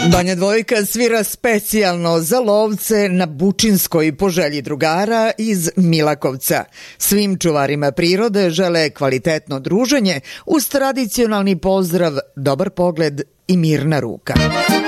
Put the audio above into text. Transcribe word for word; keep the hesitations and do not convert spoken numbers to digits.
Banja Dvojka svira specijalno za lovce na Bučinskoj po želji drugara iz Milakovca. Svim čuvarima prirode žele kvalitetno druženje uz tradicionalni pozdrav, dobar pogled i mirna ruka.